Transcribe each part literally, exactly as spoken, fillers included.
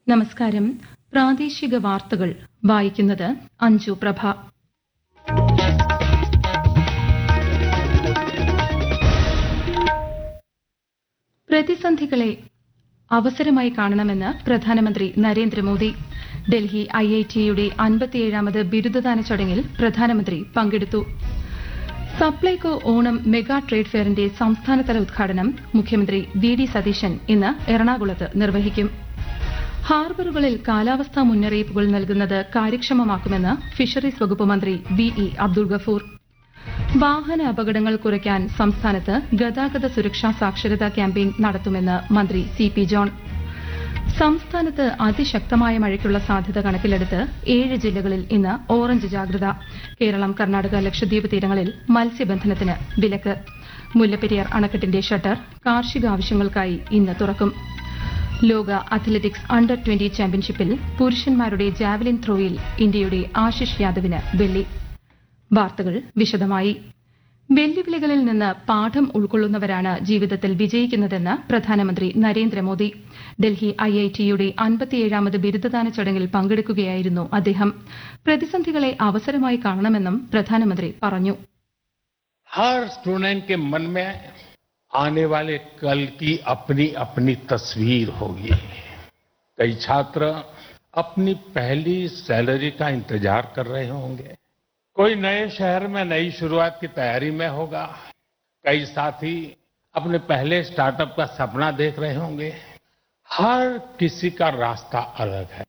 നമസ്കാരം. പ്രാദേശിക വാർത്തകൾ വായിക്കുന്നത് അഞ്ജു പ്രഭ. പ്രതിസന്ധികളെ അവസരമായി കാണണമെന്ന് പ്രധാനമന്ത്രി നരേന്ദ്രമോദി. ഡൽഹി ഐ ഐ ടിയുടെ അൻപത്തിയേഴാമത് ബിരുദദാന ചടങ്ങിൽ പ്രധാനമന്ത്രി പങ്കെടുത്തു. സപ്ലൈകോ ഓണം മെഗാ ട്രേഡ് ഫെയറിന്റെ സംസ്ഥാനതല ഉദ്ഘാടനം മുഖ്യമന്ത്രി വി ഡി സതീശൻ ഇന്ന് എറണാകുളത്ത് നിർവഹിക്കും. ഹാർബറുകളിൽ കാലാവസ്ഥാ മുന്നറിയിപ്പുകൾ നൽകുന്നത് കാര്യക്ഷമമാക്കുമെന്ന് ഫിഷറീസ് വകുപ്പ് മന്ത്രി വി ഇ അബ്ദുൾ ഗഫൂർ. വാഹന അപകടങ്ങൾ കുറയ്ക്കാൻ സംസ്ഥാനത്ത് ഗതാഗത സുരക്ഷാ സാക്ഷരതാ ക്യാമ്പയിൻ നടത്തുമെന്ന് മന്ത്രി സി പി ജോൺ. സംസ്ഥാനത്ത് അതിശക്തമായ മഴയ്ക്കുള്ള സാധ്യത കണക്കിലെടുത്ത് ഏഴ് ജില്ലകളിൽ ഇന്ന് ഓറഞ്ച് ജാഗ്രത. കേരളം, കർണാടക, ലക്ഷദ്വീപ് തീരങ്ങളിൽ മത്സ്യബന്ധനത്തിന് വിലക്ക്. മുല്ലപ്പെരിയാർ അണക്കെട്ടിന്റെ ഷട്ടർ കാർഷിക ആവശ്യങ്ങൾക്കായി ഇന്ന് തുറക്കും. ലോക അത്ലറ്റിക്സ് അണ്ടർ ട്വന്റി ചാമ്പ്യൻഷിപ്പിൽ പുരുഷന്മാരുടെ ജാവലിൻ ത്രോയിൽ ഇന്ത്യയുടെ ആശിഷ് യാദവിന് വെള്ളി. വാർത്തകൾ വിശദമായി. വെല്ലുവിളികളിൽ നിന്ന് പാഠം ഉൾക്കൊള്ളുന്നവരാണ് ജീവിതത്തിൽ വിജയിക്കുന്നതെന്ന് പ്രധാനമന്ത്രി നരേന്ദ്രമോദി. ഡൽഹി ഐ ഐ ടിയുടെ അൻപത്തിയേഴാമത് ബിരുദദാന ചടങ്ങിൽ പങ്കെടുക്കുകയായിരുന്നു അദ്ദേഹം. പ്രതിസന്ധികളെ അവസരമായി കാണണമെന്നും പ്രധാനമന്ത്രി പറഞ്ഞു. हर स्टूडेंट के मन में आने वाले कल की अपनी अपनी तस्वीर होगी. कई छात्र अपनी पहली सैलरी का इंतजार कर रहे होंगे. कोई नए शहर में नई शुरुआत की तैयारी में होगा. कई साथी अपने पहले स्टार्टअप का सपना देख रहे होंगे. हर किसी का रास्ता अलग है.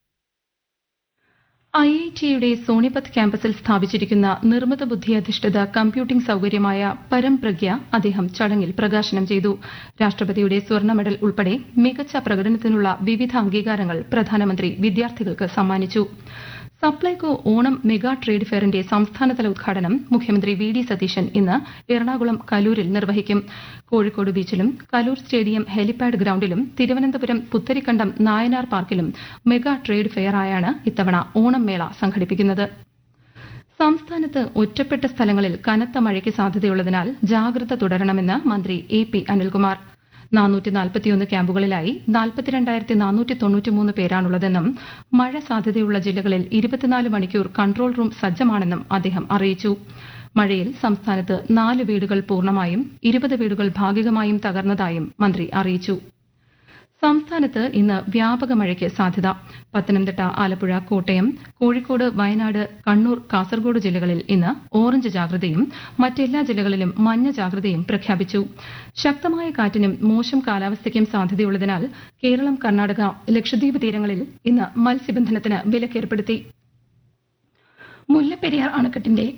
ഐ ഐ ടിയുടെ സോണിപത്ത് ക്യാമ്പസിൽ സ്ഥാപിച്ചിരിക്കുന്ന നിർമ്മിത ബുദ്ധി അധിഷ്ഠിത കമ്പ്യൂട്ടിംഗ് സൌകര്യമായ പരംപ്രജ്ഞ അദ്ദേഹം ചടങ്ങിൽ പ്രകാശനം ചെയ്തു. രാഷ്ട്രപതിയുടെ സ്വർണ്ണ മെഡൽ ഉൾപ്പെടെ മികച്ച പ്രകടനത്തിനുള്ള വിവിധ അംഗീകാരങ്ങൾ പ്രധാനമന്ത്രി വിദ്യാർത്ഥികൾക്ക് സമ്മാനിച്ചു. സപ്ലൈകോ ഓണം മെഗാ ട്രേഡ് ഫെയറിന്റെ സംസ്ഥാനതല ഉദ്ഘാടനം മുഖ്യമന്ത്രി വി ഡി സതീശൻ ഇന്ന് എറണാകുളം കലൂരിൽ നിർവഹിക്കും. Kozhikode ബീച്ചിലും Kaloor stadium helipad ഗ്രൌണ്ടിലും Thiruvananthapuram Putharikandam Nayanar പാർക്കിലും mega trade ഫെയറായാണ് ഇത്തവണ ഓണം മേള സംഘടിപ്പിക്കുന്നത്. സംസ്ഥാനത്ത് ഒറ്റപ്പെട്ട സ്ഥലങ്ങളിൽ കനത്ത മഴയ്ക്ക് സാധ്യതയുള്ളതിനാൽ ജാഗ്രത തുടരണമെന്ന് മന്ത്രി എ പി അനിൽകുമാർ. നാനൂറ്റി നാൽപ്പത്തിയൊന്ന് ക്യാമ്പുകളിലായി നാൽപ്പത്തിരണ്ടായിരത്തി നാനൂറ്റി തൊണ്ണൂറ്റിമൂന്ന് പേരാണുള്ളതെന്നും മഴ സാധ്യതയുള്ള ജില്ലകളിൽ ഇരുപത്തിനാല് മണിക്കൂർ കൺട്രോൾ റൂം സജ്ജമാണെന്നും അദ്ദേഹം അറിയിച്ചു. മഴയിൽ സംസ്ഥാനത്ത് നാല് വീടുകൾ പൂർണ്ണമായും ഇരുപത് വീടുകൾ ഭാഗികമായും തകർന്നതായും മന്ത്രി അറിയിച്ചു. സംസ്ഥാനത്ത് ഇന്ന് വ്യാപക മഴയ്ക്ക് സാധ്യത. പത്തനംതിട്ട, ആലപ്പുഴ, കോട്ടയം, കോഴിക്കോട്, വയനാട്, കണ്ണൂർ, കാസർഗോഡ് ജില്ലകളിൽ ഇന്ന് ഓറഞ്ച് ജാഗ്രതയും മറ്റെല്ലാ ജില്ലകളിലും മഞ്ഞ ജാഗ്രതയും പ്രഖ്യാപിച്ചു. ശക്തമായ കാറ്റിനും മോശം കാലാവസ്ഥയ്ക്കും സാധ്യതയുള്ളതിനാൽ കേരളം, കർണാടക, ലക്ഷദ്വീപ് തീരങ്ങളിൽ ഇന്ന് മത്സ്യബന്ധനത്തിന് വിലക്കേർപ്പെടുത്തി. മുല്ലപ്പെരിയാർ അണക്കെട്ടിന്റെ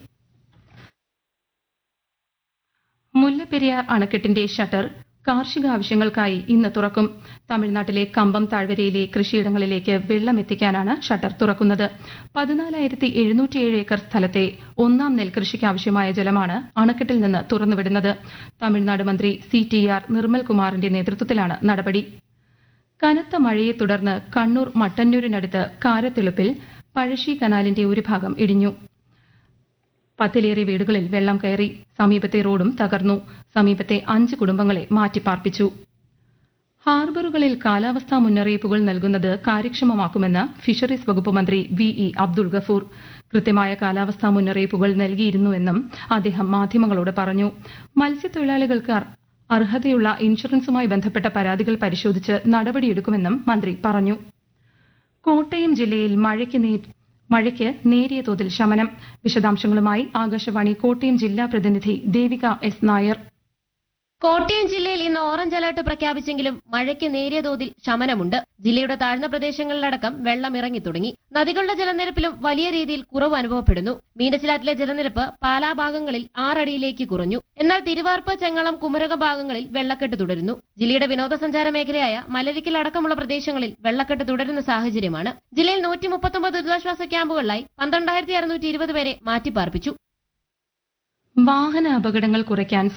മുല്ലപ്പെരിയാർ അണക്കെട്ടിന്റെ ഷട്ടർ കാർഷിക ആവശ്യങ്ങൾക്കായി ഇന്ന് തുറക്കും. തമിഴ്നാട്ടിലെ കമ്പം താഴ്വരയിലെ കൃഷിയിടങ്ങളിലേക്ക് വെള്ളം എത്തിക്കാനാണ് ഷട്ടർ തുറക്കുന്നത്. പതിനാലായിരത്തി എഴുന്നൂറ്റിയേഴ് ഏക്കർ സ്ഥലത്തെ ഒന്നാം നെൽകൃഷിക്ക് ആവശ്യമായ ജലമാണ് അണക്കെട്ടിൽ നിന്ന് തുറന്നുവിടുന്നത്. തമിഴ്നാട് മന്ത്രി സി ടി ആർ നിർമ്മൽകുമാറിന്റെ നേതൃത്വത്തിലാണ് നടപടി. കനത്ത മഴയെ തുടർന്ന് കണ്ണൂർ മട്ടന്നൂരിനടുത്ത് കാരത്തെളുപ്പിൽ പഴശ്ശി കനാലിന്റെ ഒരു ഭാഗം ഇടിഞ്ഞു. പത്തിലേറെ വീടുകളിൽ വെള്ളം കയറി. സമീപത്തെ റോഡും തകർന്നു. സമീപത്തെ അഞ്ച് കുടുംബങ്ങളെ മാറ്റിപ്പാർപ്പിച്ചു. ഹാർബറുകളിൽ കാലാവസ്ഥാ മുന്നറിയിപ്പുകൾ നൽകുന്നത് കാര്യക്ഷമമാക്കുമെന്ന് ഫിഷറീസ് വകുപ്പ് മന്ത്രി വി ഇ അബ്ദുൾ ഗഫൂർ. കൃത്യമായ കാലാവസ്ഥാ മുന്നറിയിപ്പുകൾ നൽകിയിരുന്നുവെന്നും അദ്ദേഹം മാധ്യമങ്ങളോട് പറഞ്ഞു. മത്സ്യത്തൊഴിലാളികൾക്ക് അർഹതയുള്ള ഇൻഷുറൻസുമായി ബന്ധപ്പെട്ട പരാതികൾ പരിശോധിച്ച് നടപടിയെടുക്കുമെന്നും മന്ത്രി പറഞ്ഞു. കോട്ടയം ജില്ലയിൽ മഴയ്ക്ക് മഴയ്ക്ക് നേരിയ തോതിൽ ശമനം. വിശദാംശങ്ങളുമായി ആകാശവാണി കോട്ടയം ജില്ലാ പ്രതിനിധി ദേവിക എസ് നായർ. കോട്ടയം ജില്ലയിൽ ഇന്ന് ഓറഞ്ച് അലർട്ട് പ്രഖ്യാപിച്ചെങ്കിലും മഴയ്ക്ക് നേരിയ തോതിൽ ശമനമുണ്ട്. ജില്ലയുടെ താഴ്ന്ന പ്രദേശങ്ങളിലടക്കം വെള്ളം ഇറങ്ങി തുടങ്ങി. നദികളുടെ ജലനിരപ്പിലും വലിയ രീതിയിൽ കുറവ് അനുഭവപ്പെടുന്നു. മീനച്ചിലാറ്റിലെ ജലനിരപ്പ് പാലാ ഭാഗങ്ങളിൽ ആറടിയിലേക്ക് കുറഞ്ഞു. എന്നാൽ തിരുവാർപ്പ്, ചെങ്ങളം, കുമരകം ഭാഗങ്ങളിൽ വെള്ളക്കെട്ട് തുടരുന്നു. ജില്ലയുടെ വിനോദസഞ്ചാര മേഖലയായ മലരിക്കൽ അടക്കമുള്ള പ്രദേശങ്ങളിൽ വെള്ളക്കെട്ട് തുടരുന്ന സാഹചര്യമാണ്. ജില്ലയിൽ നൂറ്റി മുപ്പത്തൊമ്പത് ദുരിതാശ്വാസ ക്യാമ്പുകളിലായി പന്ത്രണ്ടായിരത്തി അറുന്നൂറ്റി ഇരുപത് പേരെ മാറ്റിപ്പാർപ്പിച്ചു. വാഹന അപകടങ്ങൾ കുറയ്ക്കാൻ